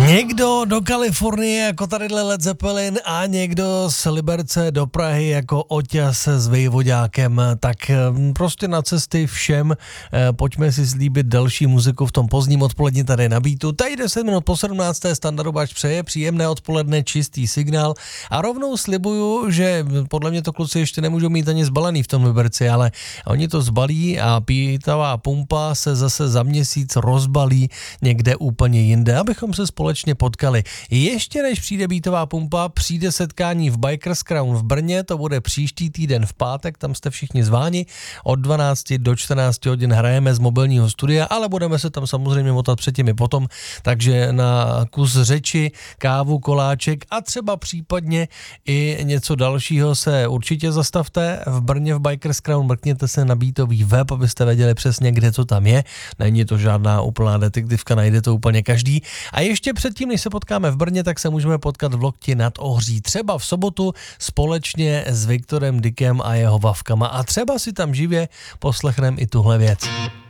Někdo do Kalifornie jako tadyhle Led Zeppelin a někdo z Liberce do Prahy jako Oťas s Vejvoďákem. Tak prostě na cesty všem pojďme si slíbit další muziku v tom pozdním odpoledni tady na Beatu. Tady 10 minut po 17. Standardovač přeje příjemné odpoledne, čistý signál a rovnou slibuju, že podle mě to kluci ještě nemůžou mít ani zbalený v tom Liberci, ale oni to zbalí a pítavá pumpa se zase za měsíc rozbalí někde úplně jinde, abychom se společně potkali. Ještě než přijde Beatová pumpa, přijde setkání v Bikers Crown v Brně, to bude příští týden v pátek, tam jste všichni zváni, od 12 do 14 hodin hrajeme z mobilního studia, ale budeme se tam samozřejmě motat předtím i potom, takže na kus řeči, kávu, koláček a třeba případně i něco dalšího se určitě zastavte v Brně v Bikers Crown, mrkněte se na Beatový web, abyste věděli přesně, kde to tam je, není to žádná úplná detektivka, najde to úplně každý. A ještě předtím, než se potkáme v Brně, tak se můžeme potkat v Lokti nad Ohří. Třeba v sobotu společně s Viktorem Dykem a jeho vavkama. A třeba si tam živě poslechneme i tuhle věc.